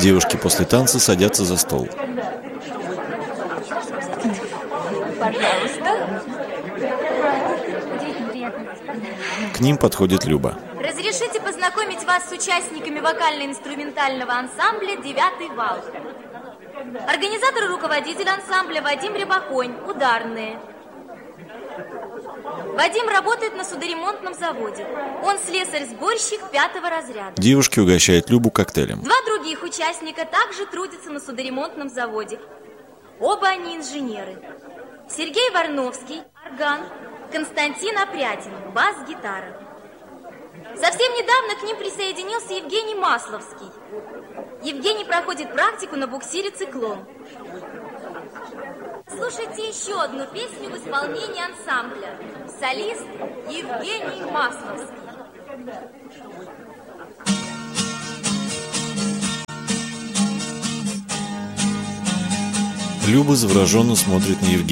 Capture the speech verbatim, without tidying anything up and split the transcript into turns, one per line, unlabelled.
Девушки после танца садятся за стол.
Пожалуйста.
К ним подходит Люба.
Разрешите познакомить вас с участниками вокально-инструментального ансамбля «Девятый вал». Организатор и руководитель ансамбля Вадим Рябоконь, ударные. Вадим работает на судоремонтном заводе. Он слесарь-сборщик пятого разряда.
Девушки угощают Любу коктейлем.
Два других участника также трудятся на судоремонтном заводе. Оба они инженеры. Сергей Варновский, орган, Константин Опрятин, бас-гитара. Совсем недавно к ним присоединился Евгений Масловский. Евгений проходит практику на буксире «Циклон». Слушайте еще одну песню в исполнении ансамбля. Солист Евгений Масловский.
Люба завороженно смотрит на Евгения.